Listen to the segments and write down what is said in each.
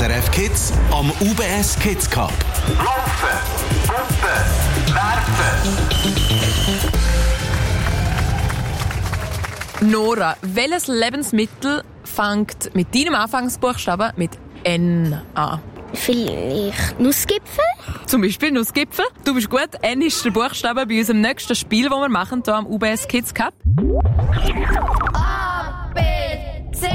SRF Kids am UBS Kids Cup. Laufen, Pumpen, werfen. Nora, welches Lebensmittel fängt mit deinem Anfangsbuchstaben mit N an? Vielleicht Nussgipfel? Zum Beispiel Nussgipfel. Du bist gut. N ist der Buchstabe bei unserem nächsten Spiel, das wir machen, hier am UBS Kids Cup. A, B, C,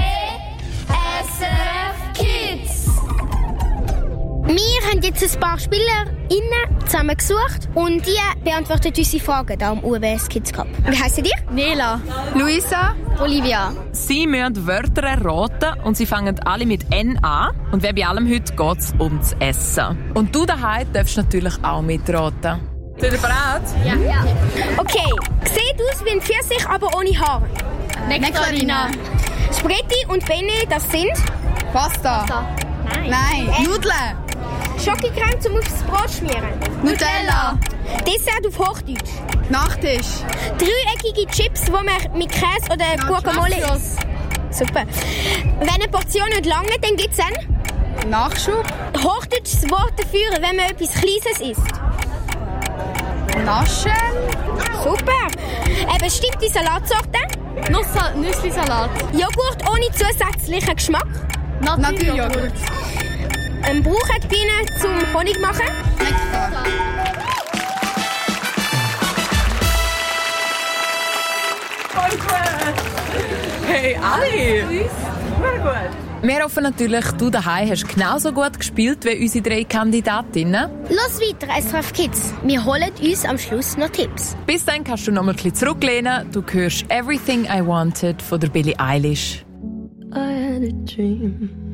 SRF Kids. Wir haben jetzt ein paar SpielerInnen zusammengesucht und die beantworten unsere Fragen hier am UBS Kids Cup. Wie heissen ihr? Nela, Luisa, Olivia. Sie müssen Wörter erraten und sie fangen alle mit N an. Und wie bei allem heute geht es ums Essen. Und du daheim darfst natürlich auch mitraten. Seid ihr bereit? Ja. Okay, sieht aus wie ein Pfirsich, aber ohne Haare. Nektarina. Spretti und Bene, das sind Pasta. Nein. Nudeln. Schokocreme zum aufs Brot schmieren. Nutella. Dessert auf Hochdeutsch. Nachtisch. Dreieckige Chips, die man mit Käse oder Guacamole isst. Super. Wenn eine Portion nicht lange, dann gibt es einen Nachschub. hochdeutsches Wort dafür, wenn man etwas Kleines isst. Naschen. Super. Eine bestimmte Salatsorte. Nüsslisalat. Joghurt ohne zusätzlichen Geschmack. Naturjoghurt. Brauchen die Bienen zum Honig machen. Nektar. Hey, alle! Sehr gut. Wir hoffen natürlich, du daheim hast genauso gut gespielt wie unsere 3 Kandidatinnen. Los weiter, SRF Kids. Wir holen uns am Schluss noch Tipps. Bis dann kannst du noch mal ein bisschen zurücklehnen. Du hörst «Everything I Wanted» von der Billie Eilish. I had a dream.